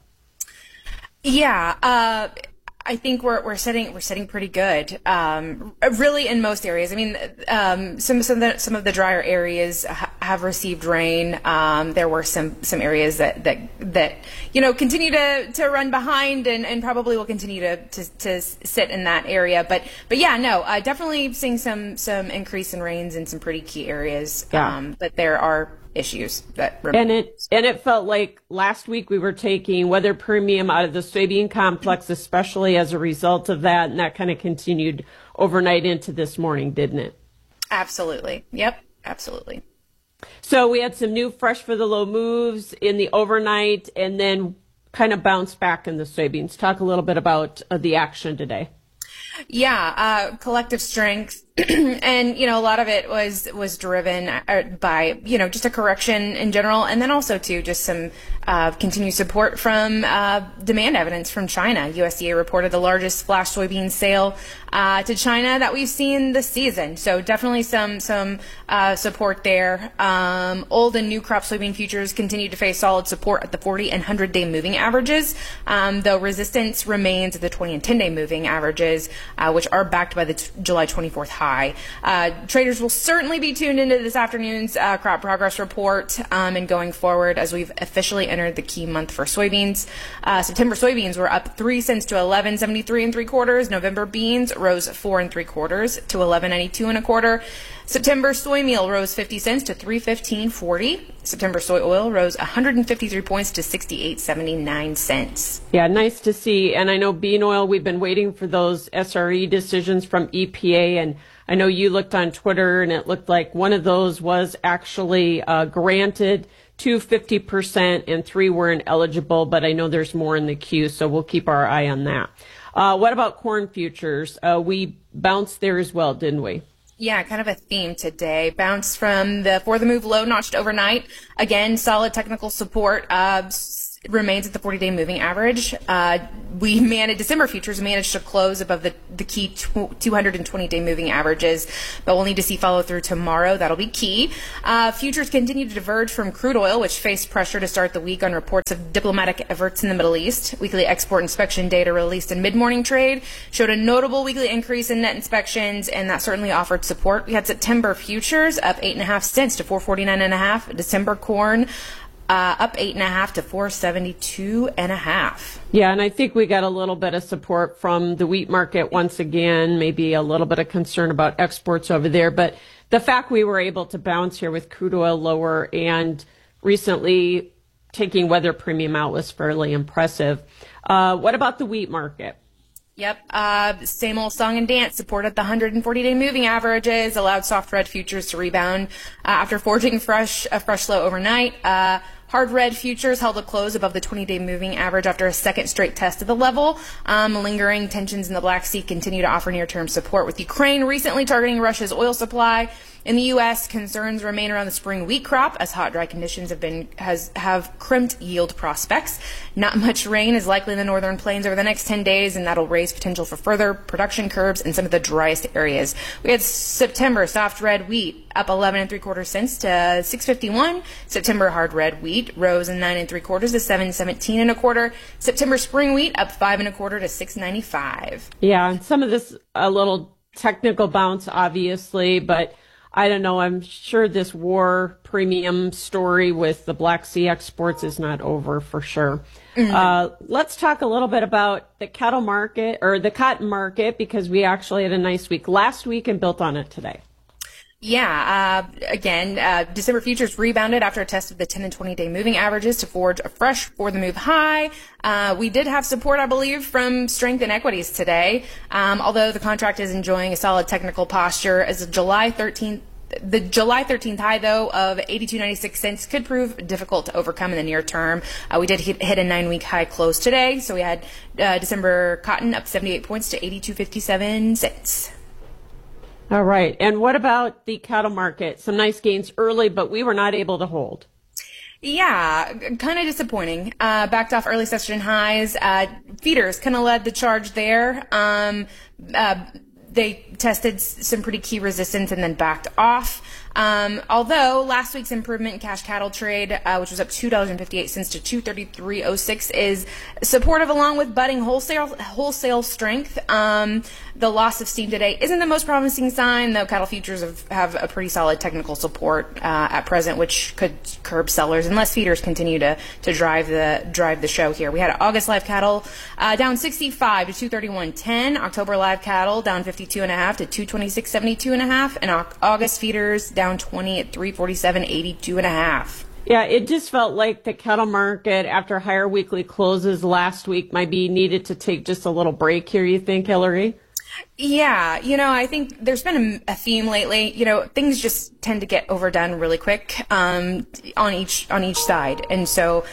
Speaker 8: Yeah, I think we're setting pretty good. Really in most areas. I mean, some of the drier areas have received rain. There were some areas that continue to run behind and probably will continue to sit in that area. But yeah, no, definitely seeing some increase in rains in some pretty key areas.
Speaker 4: Yeah.
Speaker 8: But there are issues that remain.
Speaker 4: And it felt like last week we were taking weather premium out of the soybean complex, especially as a result of that, and that kind of continued overnight into this morning, didn't it?
Speaker 8: Absolutely. Yep, absolutely.
Speaker 4: So we had some new fresh for the low moves in the overnight and then kind of bounced back in the soybeans. Talk a little bit about the action today.
Speaker 8: Yeah, collective strength. And, a lot of it was driven by, just a correction in general. And then also, too, just some continued support from demand evidence from China. USDA reported the largest flash soybean sale to China that we've seen this season. So definitely some support there. Old and new crop soybean futures continue to face solid support at the 40 and 100-day moving averages, though resistance remains at the 20 and 10-day moving averages, which are backed by the July 24th high. Traders will certainly be tuned into this afternoon's crop progress report and going forward as we've officially entered the key month for soybeans. September soybeans were up 3 cents to 11.73 3/4. November beans rose 4 3/4 to 11.92 1/4. September soy meal rose 50 cents to 3.1540. September soy oil rose 153 points to 68.79 cents.
Speaker 4: Yeah, nice to see. And I know bean oil, we've been waiting for those SRE decisions from EPA, and I know you looked on Twitter and it looked like one of those was actually granted 2 50%, and 3 weren't eligible, but I know there's more in the queue, so we'll keep our eye on that. What about corn futures? We bounced there as well, didn't we?
Speaker 8: Yeah, kind of a theme today. Bounced from the for the move low notched overnight. Again, solid technical support. Remains at the 40-day moving average. December futures managed to close above the key 220-day moving averages, but we'll need to see follow through tomorrow. That'll be key. Futures continue to diverge from crude oil, which faced pressure to start the week on reports of diplomatic efforts in the Middle East. Weekly export inspection data released in mid-morning trade showed a notable weekly increase in net inspections, and that certainly offered support. We had September futures up 8.5 cents to 449.5. December corn up 8.5 to 472.5.
Speaker 4: Yeah, and I think we got a little bit of support from the wheat market once again, maybe a little bit of concern about exports over there. But the fact we were able to bounce here with crude oil lower and recently taking weather premium out was fairly impressive. What about the wheat market?
Speaker 8: Yep. Same old song and dance. Supported the 140-day moving averages, allowed soft red futures to rebound after forging a fresh low overnight. Hard red futures held a close above the 20-day moving average after a second straight test of the level. Lingering tensions in the Black Sea continue to offer near-term support, with Ukraine recently targeting Russia's oil supply. In the U.S., concerns remain around the spring wheat crop as hot, dry conditions have crimped yield prospects. Not much rain is likely in the northern plains over the next 10 days, and that'll raise potential for further production curbs in some of the driest areas. We had September soft red wheat up 11 3/4 cents to $6.51. September hard red wheat rose in 9 3/4 to $7.17 1/4. September spring wheat up 5 1/4 to $6.95.
Speaker 4: Yeah, and some of this a little technical bounce, obviously, but I don't know. I'm sure this war premium story with the Black Sea exports is not over for sure. Mm-hmm. Let's talk a little bit about the cattle market or the cotton market, because we actually had a nice week last week and built on it today.
Speaker 8: Yeah. Again, December futures rebounded after a test of the 10 and 20-day moving averages to forge a fresh for the move high. We did have support, I believe, from strength in equities today. Although the contract is enjoying a solid technical posture as the July 13th high, though, of 82.96 cents could prove difficult to overcome in the near term. We did hit a 9-week high close today. So we had December cotton up 78 points to 82.57 cents.
Speaker 4: All right. And what about the cattle market? Some nice gains early, but we were not able to hold.
Speaker 8: Yeah, kind of disappointing. Backed off early session highs. Feeders kind of led the charge there. They tested some pretty key resistance and then backed off. Although last week's improvement in cash cattle trade, which was up $2.58 to $233.06, is supportive along with budding wholesale strength. The loss of steam today isn't the most promising sign, though cattle futures have a pretty solid technical support at present, which could curb sellers unless feeders continue to drive the show here. We had August live cattle down 65 to 231.10, October live cattle down 52.5 to 226.72.5, and August feeders down 20 at 347.82.5.
Speaker 4: Yeah, it just felt like the cattle market, after higher weekly closes last week, might be needed to take just a little break here, you think, Hillary?
Speaker 8: Yeah, I think there's been a theme lately. Things just tend to get overdone really quick on each side, and so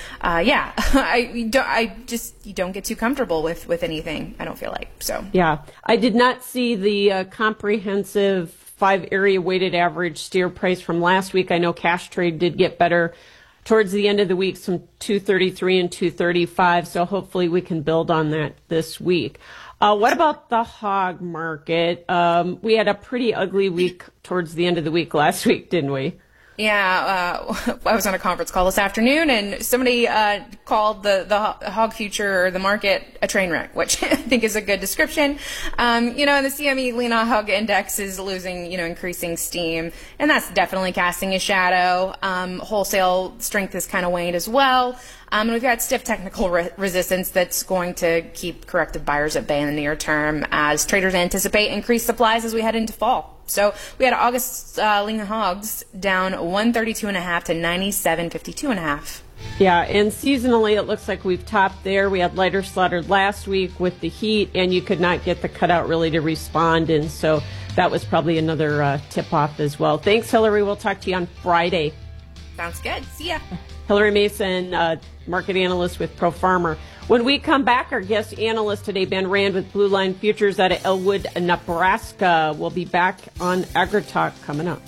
Speaker 8: you don't get too comfortable with anything. I don't feel like so.
Speaker 4: Yeah, I did not see the comprehensive 5-area weighted average steer price from last week. I know cash trade did get better towards the end of the week, some 233 and 235. So hopefully we can build on that this week. What about the hog market? We had a pretty ugly week towards the end of the week last week, didn't we?
Speaker 8: Yeah, I was on a conference call this afternoon, and somebody called the hog future or the market a train wreck, which I think is a good description. The CME lean hog index is losing, increasing steam, and that's definitely casting a shadow. Wholesale strength has kind of waned as well. And we've got stiff technical resistance that's going to keep corrective buyers at bay in the near term as traders anticipate increased supplies as we head into fall. So we had August lean hogs down 132.5 to 97.52.5.
Speaker 4: Yeah, and seasonally it looks like we've topped there. We had lighter slaughtered last week with the heat, and you could not get the cutout really to respond, and so that was probably another tip-off as well. Thanks, Hillary. We'll talk to you on Friday.
Speaker 8: Sounds good. See ya.
Speaker 4: Hillary Mason, market analyst with Pro Farmer. When we come back, our guest analyst today, Ben Rand with Blue Line Futures out of Elwood, Nebraska. We'll be back on AgriTalk coming up.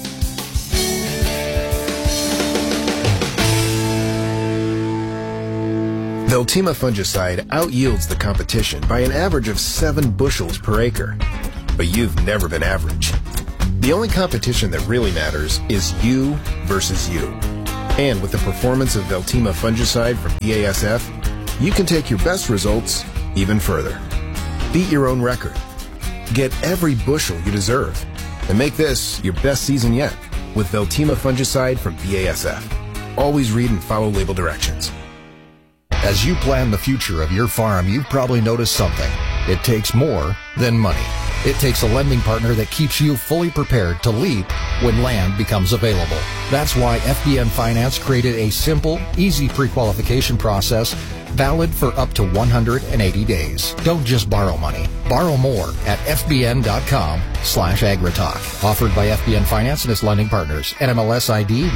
Speaker 1: Veltima fungicide outyields the competition by an average of 7 bushels per acre. But you've never been average. The only competition that really matters is you versus you. And with the performance of Veltima fungicide from BASF, you can take your best results even further. Beat your own record. Get every bushel you deserve. And make this your best season yet with Veltima fungicide from BASF. Always read and follow label directions.
Speaker 5: As you plan the future of your farm, you've probably noticed something. It takes more than money. It takes a lending partner that keeps you fully prepared to leap when land becomes available. That's why FBN Finance created a simple, easy pre-qualification process valid for up to 180 days. Don't just borrow money. Borrow more at fbn.com/agritalk. Offered by FBN Finance and its lending partners. NMLS ID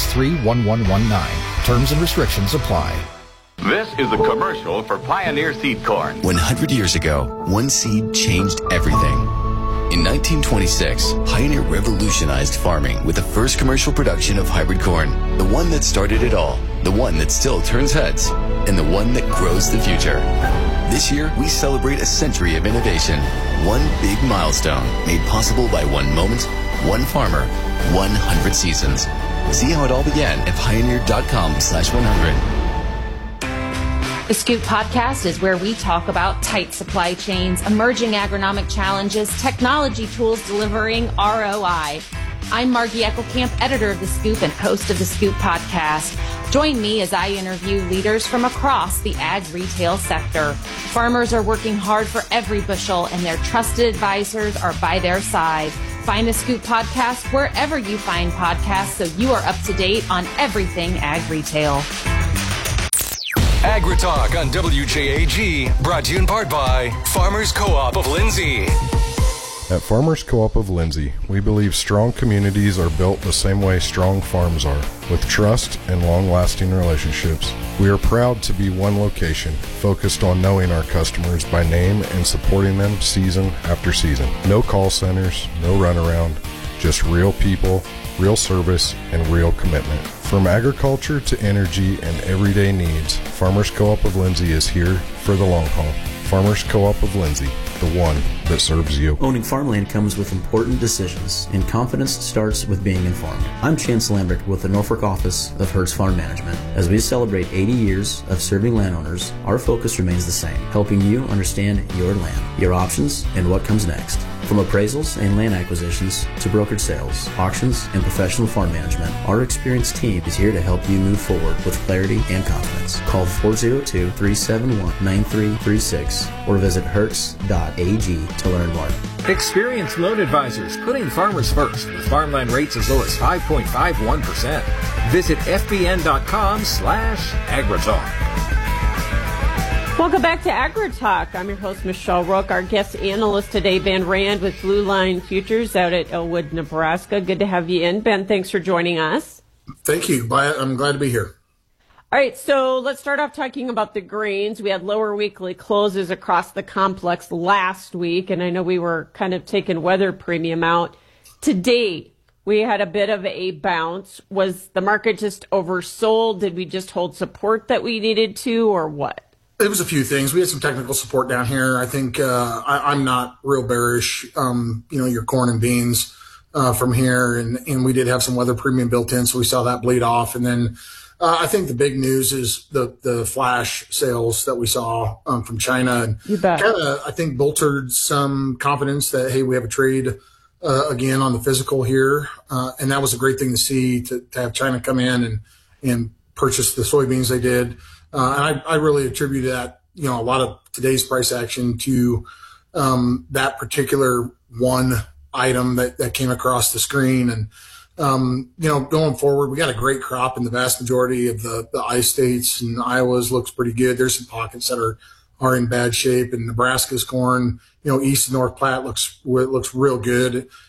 Speaker 5: 1631119. Terms and restrictions apply.
Speaker 6: This is a commercial for Pioneer Seed Corn.
Speaker 10: 100 years ago, one seed changed everything. In 1926, Pioneer revolutionized farming with the first commercial production of hybrid corn. The one that started it all, the one that still turns heads, and the one that grows the future. This year, we celebrate a century of innovation. One big milestone made possible by one moment, one farmer, 100 seasons. See how it all began at pioneer.com/100.
Speaker 3: The Scoop Podcast is where we talk about tight supply chains, emerging agronomic challenges, technology tools delivering ROI. I'm Margie Eckelkamp, editor of The Scoop and host of The Scoop Podcast. Join me as I interview leaders from across the ag retail sector. Farmers are working hard for every bushel, and their trusted advisors are by their side. Find The Scoop Podcast wherever you find podcasts so you are up to date on everything ag retail.
Speaker 11: AgriTalk on WJAG, brought to you in part by Farmers Co-op of Lindsay.
Speaker 12: At Farmers Co-op of Lindsay, we believe strong communities are built the same way strong farms are, with trust and long-lasting relationships. We are proud to be one location, focused on knowing our customers by name and supporting them season after season. No call centers, no runaround, just real people, real service, and real commitment. From agriculture to energy and everyday needs, Farmers Co-op of Lindsay is here for the long haul. Farmers Co-op of Lindsay, the one that serves you.
Speaker 22: Owning farmland comes with important decisions, and confidence starts with being informed. I'm Chance Lambert with the Norfolk office of Hertz Farm Management. As we celebrate 80 years of serving landowners, our focus remains the same, helping you understand your land, your options, and what comes next. From appraisals and land acquisitions to brokered sales, auctions, and professional farm management, our experienced team is here to help you move forward with clarity and confidence. Call 402-371-9336 or visit hertz.ag to learn more.
Speaker 28: Experienced loan advisors putting farmers first with farmland rates as low as 5.51%. Visit fbn.com/agritalk.
Speaker 4: Welcome back to AgriTalk. I'm your host, Michelle Rook. Our guest analyst today, Ben Rand with Blue Line Futures out at Elwood, Nebraska. Good to have you in. Ben, thanks for joining us.
Speaker 29: Thank you. I'm glad to be here.
Speaker 4: All right, so let's start off talking about the grains. We had lower weekly closes across the complex last week, and I know we were kind of taking weather premium out. Today, we had a bit of a bounce. Was the market just oversold? Did we just hold support that we needed to, or what?
Speaker 29: It was a few things. We had some technical support down here. I think I'm not real bearish. Your corn and beans from here, and we did have some weather premium built in, so we saw that bleed off. And then I think the big news is the flash sales that we saw from China, and kind of I think bolstered some confidence that hey, we have a trade again on the physical here, and that was a great thing to see to have China come in and purchase the soybeans they did. And I really attribute that, a lot of today's price action to that particular one item that came across the screen. And, going forward, we got a great crop in the vast majority of the I states, and Iowa's looks pretty good. There's some pockets that are in bad shape, and Nebraska's corn, east and North Platte looks real good.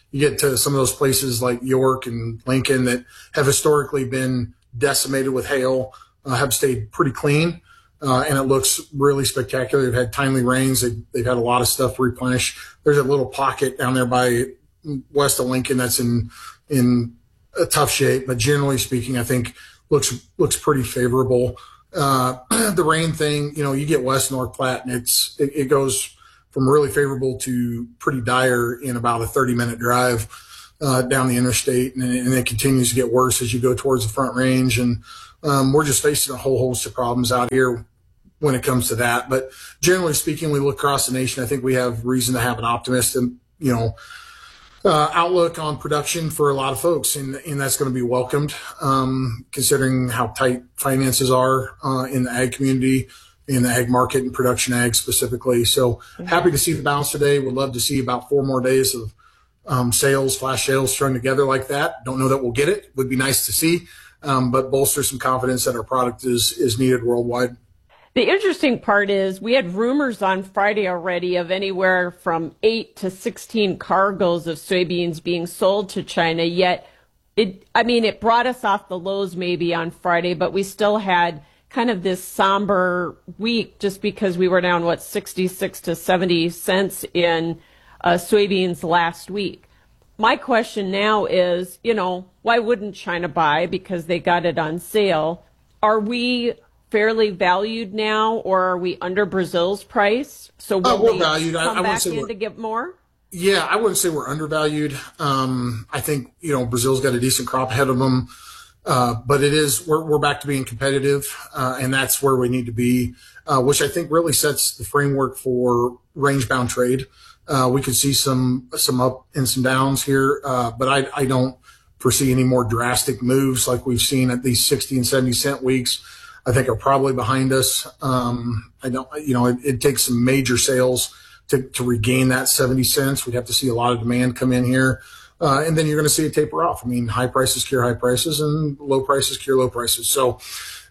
Speaker 29: you get to some of those places like York and Lincoln that have historically been decimated with hail, have stayed pretty clean. And it looks really spectacular. They've had timely rains. They've had a lot of stuff replenished. There's a little pocket down there by west of Lincoln that's in a tough shape, but generally speaking, I think looks pretty favorable. The rain thing, you get west North Platte and it goes from really favorable to pretty dire in about a 30-minute drive down the interstate, and it continues to get worse as you go towards the Front Range. And we're just facing a whole host of problems out here when it comes to that. But generally speaking, we look across the nation, I think we have reason to have an optimistic, outlook on production for a lot of folks, and that's going to be welcomed, considering how tight finances are in the ag community, in the ag market, and production ag specifically. So happy to see the bounce today. Would love to see about 4 more days of flash sales strung together like that. Don't know that we'll get it. Would be nice to see, but bolster some confidence that our product is needed worldwide.
Speaker 4: The interesting part is we had rumors on Friday already of anywhere from 8 to 16 cargoes of soybeans being sold to China, yet it brought us off the lows maybe on Friday, but we still had kind of this somber week just because we were down, 66 to 70 cents in soybeans last week. My question now is, why wouldn't China buy? Because they got it on sale. Are we fairly valued now, or are we under Brazil's price? So we're valued. Come back in to get more?
Speaker 29: Yeah, I wouldn't say we're undervalued. I think, Brazil's got a decent crop ahead of them. But we're back to being competitive, and that's where we need to be, which I think really sets the framework for range-bound trade. We could see some up and some downs here, but I don't foresee any more drastic moves like we've seen at these 60 and 70 cent weeks. I think are probably behind us. It takes some major sales to regain that 70 cents. We'd have to see a lot of demand come in here. And then you're going to see it taper off. I mean, high prices cure high prices and low prices cure low prices. So,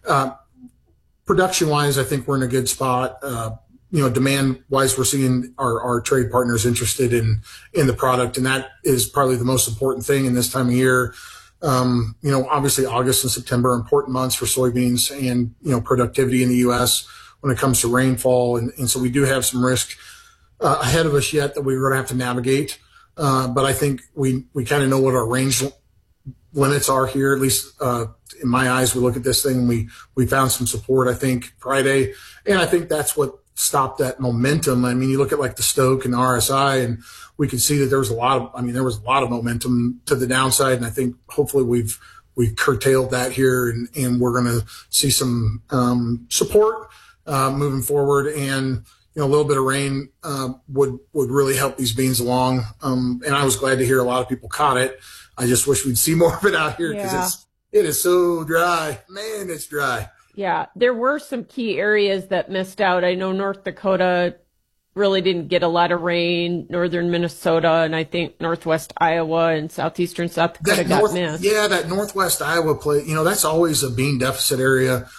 Speaker 29: production wise, I think we're in a good spot. Demand wise, we're seeing our trade partners interested in the product. And that is probably the most important thing in this time of year. Obviously August and September are important months for soybeans and, productivity in the U.S. when it comes to rainfall. And so we do have some risk ahead of us yet that we're going to have to navigate. But I think we kind of know what our range limits are here, at least in my eyes. We look at this thing and we found some support, I think, Friday. And I think that's what stopped that momentum. I mean, you look at like the Stoke and the RSI, and we can see that there was a lot of momentum to the downside. And I think hopefully we've curtailed that here, and we're going to see some support moving forward. And a little bit of rain would really help these beans along. And I was glad to hear a lot of people caught it. I just wish we'd see more of it out here because it is so dry. Man, it's dry.
Speaker 4: Yeah, there were some key areas that missed out. I know North Dakota really didn't get a lot of rain, northern Minnesota, and I think northwest Iowa and southeastern South Dakota got missed. Yeah, that northwest Iowa play, that's always a bean deficit area.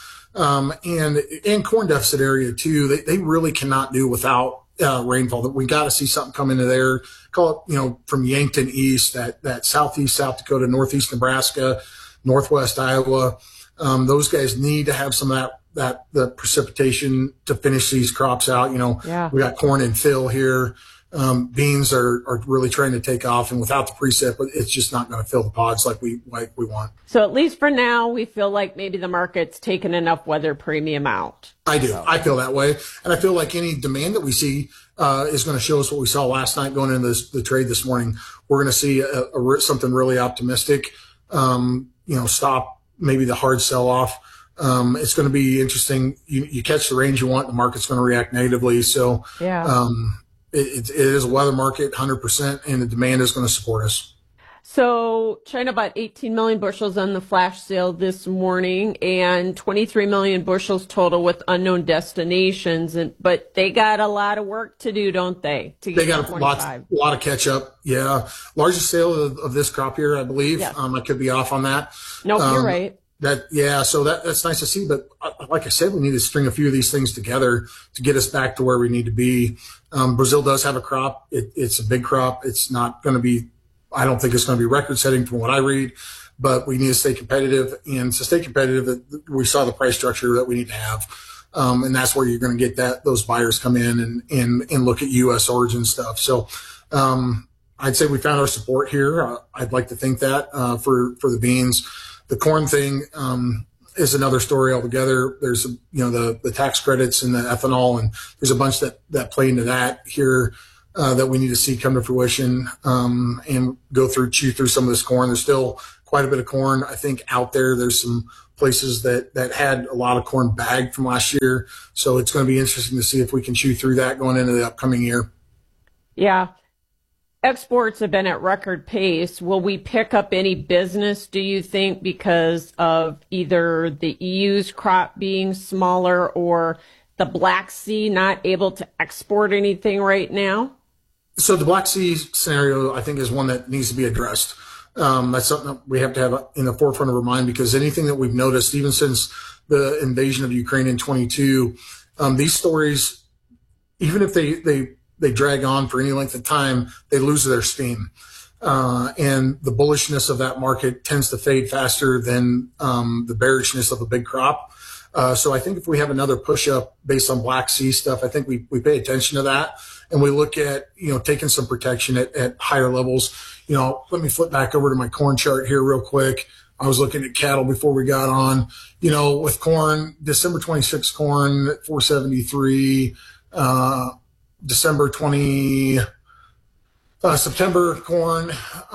Speaker 4: And corn deficit area too. They really cannot do without rainfall. We got to see something come into there. Call it, from Yankton east, that southeast South Dakota, northeast Nebraska, northwest Iowa. Those guys need to have some of the precipitation to finish these crops out. We got corn and fill here. Beans are really trying to take off, and without the precip, it's just not going to fill the pods like we want. So at least for now, we feel like maybe the market's taken enough weather premium out.
Speaker 29: I do. So. I feel that way, and I feel like any demand that we see is going to show us what we saw last night going into the trade this morning. We're going to see something really optimistic. Stop maybe the hard sell off. It's going to be interesting. You catch the range you want, the market's going to react negatively. So it is a weather market, 100%, and the demand is going to support us.
Speaker 4: So China bought 18 million bushels on the flash sale this morning, and 23 million bushels total with unknown destinations. But they got a lot of work to do, don't they?
Speaker 29: They got a lot of catch up. Yeah, largest sale of this crop year, I believe. Yes. I could be off on that.
Speaker 4: No, you're right.
Speaker 29: So that's nice to see. But like I said, we need to string a few of these things together to get us back to where we need to be. Brazil does have a crop. It's a big crop. It's not going to be I don't think it's going to be record setting from what I read, but we need to stay competitive. And to stay competitive, we saw the price structure that we need to have. And that's where you're going to get those buyers come in and look at U.S. origin stuff. So, I'd say we found our support here. I'd like to think that, for the beans. The corn thing, is another story altogether. There's, the tax credits and the ethanol, and there's a bunch that play into that here, that we need to see come to fruition, and chew through some of this corn. There's still quite a bit of corn, I think, out there. There's some places that had a lot of corn bagged from last year. So it's going to be interesting to see if we can chew through that going into the upcoming year.
Speaker 4: Yeah. Exports have been at record pace. Will we pick up any business, do you think, because of either the EU's crop being smaller or the Black Sea not able to export anything right now?
Speaker 29: So the Black Sea scenario, I think, is one that needs to be addressed. That's something that we have to have in the forefront of our mind, because anything that we've noticed, even since the invasion of Ukraine in 22, these stories, even if they drag on for any length of time, they lose their steam. And the bullishness of that market tends to fade faster than the bearishness of a big crop. So I think if we have another push up based on Black Sea stuff, I think we pay attention to that, and we look at, taking some protection at higher levels. Let me flip back over to my corn chart here real quick. I was looking at cattle before we got on. With corn, December 26 corn at 473, September corn,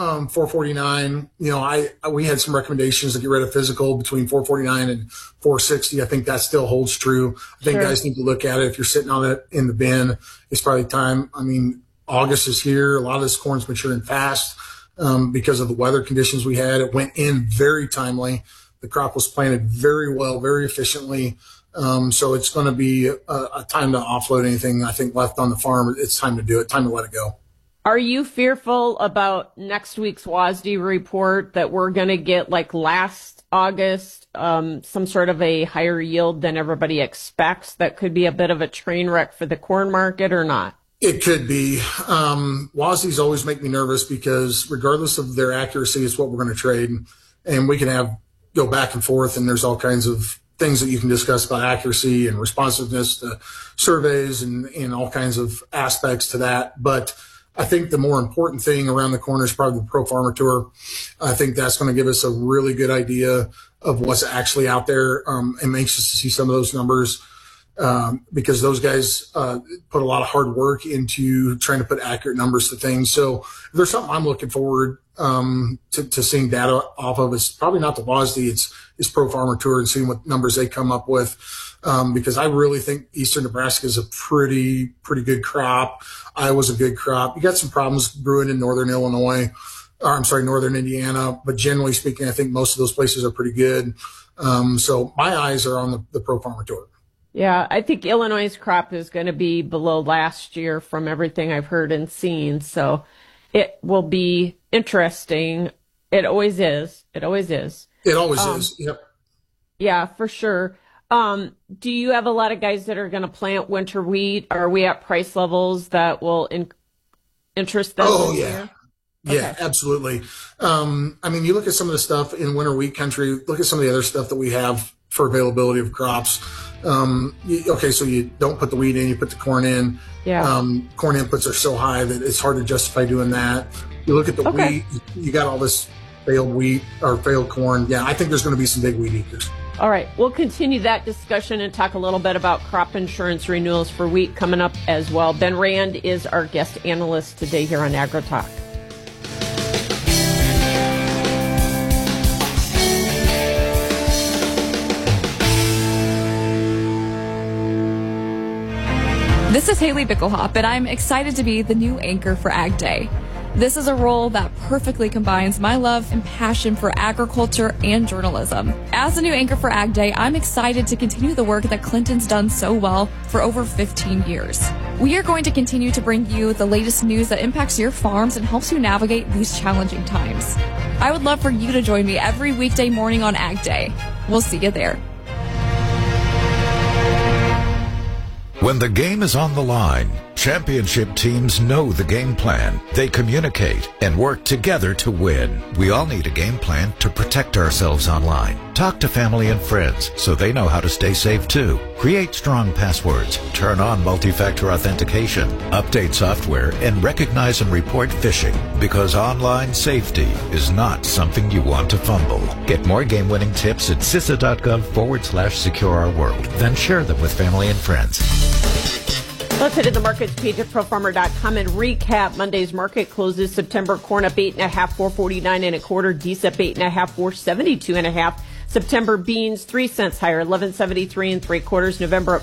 Speaker 29: 449. We had some recommendations to get rid of physical between 449 and 460. I think that still holds true. I think guys need to look at it. If you're sitting on it in the bin, it's probably time. August is here. A lot of this corn's maturing fast, because of the weather conditions we had. It went in very timely. The crop was planted very well, very efficiently. So it's going to be a time to offload anything, I think, left on the farm. It's time to do it, time to let it go.
Speaker 4: Are you fearful about next week's WASDE report that we're going to get, like last August, some sort of a higher yield than everybody expects that could be a bit of a train wreck for the corn market, or not?
Speaker 29: It could be. WASDEs always make me nervous, because regardless of their accuracy, it's what we're going to trade. And we can go back and forth, and there's all kinds of things that you can discuss about accuracy and responsiveness to surveys and all kinds of aspects to that. But I think the more important thing around the corner is probably the Pro Farmer Tour. I think that's going to give us a really good idea of what's actually out there. I'm anxious to see some of those numbers, because those guys put a lot of hard work into trying to put accurate numbers to things. So if there's something I'm looking forward to seeing data off of, it's probably not the WASDE, it's Pro Farmer Tour, and seeing what numbers they come up with. Because I really think Eastern Nebraska is a pretty good crop. Iowa's a good crop. You got some problems brewing in Northern Northern Indiana, but generally speaking, I think most of those places are pretty good. So my eyes are on the Pro Farmer Tour.
Speaker 4: Yeah, I think Illinois' crop is going to be below last year from everything I've heard and seen. So it will be interesting. It always is. It always is. Yep. Yeah, for sure. Do you have a lot of guys that are going to plant winter wheat? Are we at price levels that will interest them?
Speaker 29: Oh, yeah. Yeah, absolutely. You look at some of the stuff in winter wheat country, look at some of the other stuff that we have for availability of crops. So you don't put the wheat in, you put the corn in.
Speaker 4: Yeah.
Speaker 29: Corn inputs are so high that it's hard to justify doing that. You look at the wheat, you got all this failed wheat or failed corn. Yeah, I think there's going to be some big wheat eaters.
Speaker 4: All right, we'll continue that discussion and talk a little bit about crop insurance renewals for wheat coming up as well. Ben Rand is our guest analyst today here on AgriTalk.
Speaker 7: This is Haley Bickelhop, and I'm excited to be the new anchor for Ag Day. This is a role that perfectly combines my love and passion for agriculture and journalism. As the new anchor for Ag Day, I'm excited to continue the work that Clinton's done so well for over 15 years. We are going to continue to bring you the latest news that impacts your farms and helps you navigate these challenging times. I would love for you to join me every weekday morning on Ag Day. We'll see you there.
Speaker 13: When the game is on the line, Championship teams know the game plan. They communicate and work together to win. We all need a game plan to protect ourselves online. Talk to family and friends so they know how to stay safe too. Create strong passwords, turn on multi-factor authentication, update software, and recognize and report phishing, because online safety is not something you want to fumble. Get more game-winning tips at CISA.gov/secure-our-world. Then share them with family and friends.
Speaker 4: Let's head to the markets page at ProFarmer.com and recap Monday's market closes. September corn up 8.5, 449 1/4. Dees up 8.5, 472 1/2. September beans 3 cents higher, 11.73 3/4. November up